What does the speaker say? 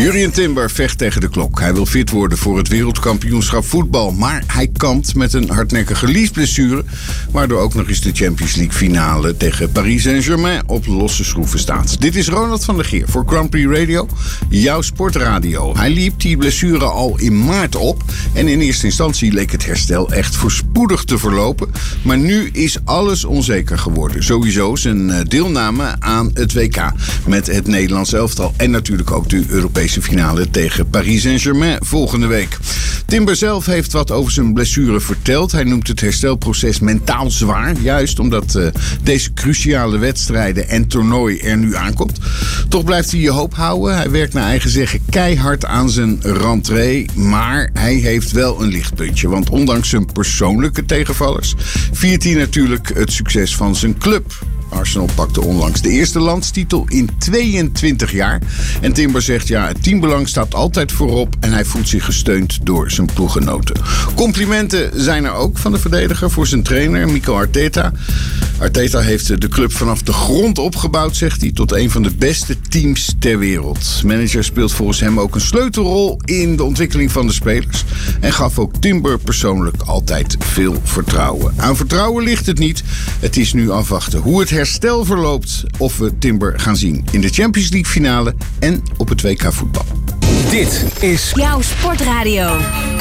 Jurrien Timber vecht tegen de klok. Hij wil fit worden voor het wereldkampioenschap voetbal. Maar hij kampt met een hardnekkige liesblessure, waardoor ook nog eens de Champions League finale tegen Paris Saint-Germain op losse schroeven staat. Dit is Ronald van der Geer voor Grand Prix Radio, jouw sportradio. Hij liep die blessure al in maart op en in eerste instantie leek het herstel echt voorspoedig te verlopen. Maar nu is alles onzeker geworden. Sowieso zijn deelname aan het WK met het Nederlands elftal en natuurlijk ook de Europese finale tegen Paris Saint-Germain volgende week. Timber zelf heeft wat over zijn blessure verteld. Hij noemt het herstelproces mentaal zwaar, juist omdat deze cruciale wedstrijden en toernooi er nu aankomt. Toch blijft hij je hoop houden. Hij werkt naar eigen zeggen keihard aan zijn rentree, maar hij heeft wel een lichtpuntje. Want ondanks zijn persoonlijke tegenvallers viert hij natuurlijk het succes van zijn club. Arsenal pakte onlangs de eerste landstitel in 22 jaar. En Timber zegt, het teambelang staat altijd voorop en hij voelt zich gesteund door zijn ploeggenoten. Complimenten zijn er ook van de verdediger voor zijn trainer, Mikel Arteta. Arteta heeft de club vanaf de grond opgebouwd, zegt hij, tot een van de beste teams ter wereld. Manager speelt volgens hem ook een sleutelrol in de ontwikkeling van de spelers. En gaf ook Timber persoonlijk altijd veel vertrouwen. Aan vertrouwen ligt het niet. Het is nu afwachten hoe het herstel verloopt, of we Timber gaan zien in de Champions League finale en op het WK voetbal. Dit is jouw sportradio.